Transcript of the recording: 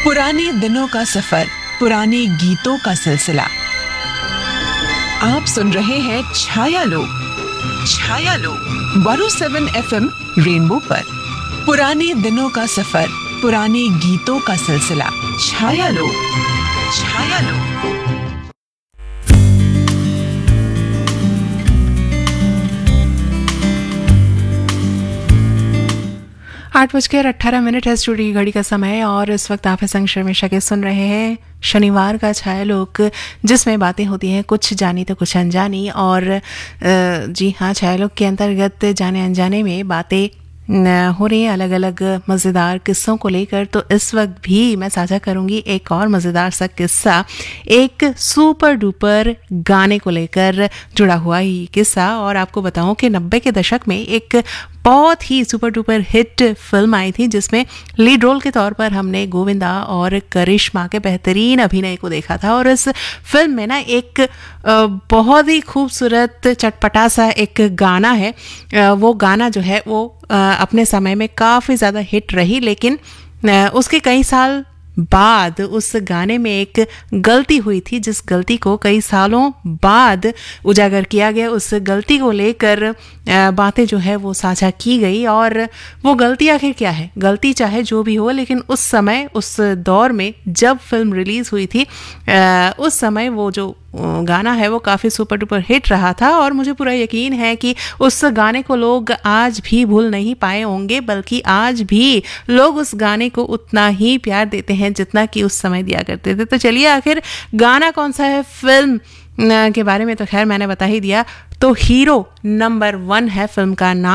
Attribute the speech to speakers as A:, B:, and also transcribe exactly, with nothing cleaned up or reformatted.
A: पुराने दिनों का सफर, पुराने गीतों का सिलसिला। आप सुन रहे हैं छाया लोग, छाया लोग one O seven F M rainbow पर। पुराने दिनों का सफर, पुराने गीतों का सिलसिला। छाया लोग, छाया लोग।
B: आठ बजकर अट्ठारह मिनट है स्टूडियो की घड़ी का समय और इस वक्त आप संग शर्मिष्ठा के सुन रहे हैं शनिवार का छाया लोक, जिसमें बातें होती हैं कुछ जानी तो कुछ अनजानी। और जी हाँ, छाया लोक के अंतर्गत जाने अनजाने में बातें हो रही है अलग अलग मज़ेदार किस्सों को लेकर। तो इस वक्त भी मैं साझा करूंगी एक और मज़ेदार सा किस्सा, एक सुपर डुपर गाने को लेकर जुड़ा हुआ ही किस्सा। और आपको बताऊं कि नब्बे के दशक में एक बहुत ही सुपर डुपर हिट फिल्म आई थी जिसमें लीड रोल के तौर पर हमने गोविंदा और करिश्मा के बेहतरीन अभिनय को देखा था। और इस फिल्म में ना एक बहुत ही खूबसूरत चटपटा सा एक गाना है। वो गाना जो है वो अपने समय में काफ़ी ज़्यादा हिट रही, लेकिन उसके कई साल बाद उस गाने में एक गलती हुई थी, जिस गलती को कई सालों बाद उजागर किया गया। उस गलती को लेकर बातें जो है वो साझा की गई। और वो गलती आखिर क्या है? गलती चाहे जो भी हो, लेकिन उस समय, उस दौर में जब फिल्म रिलीज़ हुई थी, उस समय वो जो गाना है वो काफ़ी सुपर डुपर हिट रहा था। और मुझे पूरा यकीन है कि उस गाने को लोग आज भी भूल नहीं पाए होंगे, बल्कि आज भी लोग उस गाने को उतना ही प्यार देते हैं जितना कि उस समय दिया करते थे। तो चलिए, आखिर गाना कौन सा है? फिल्म के बारे में तो खैर मैंने बता ही दिया। तो हीरो नंबर वन है फिल्म का नाम।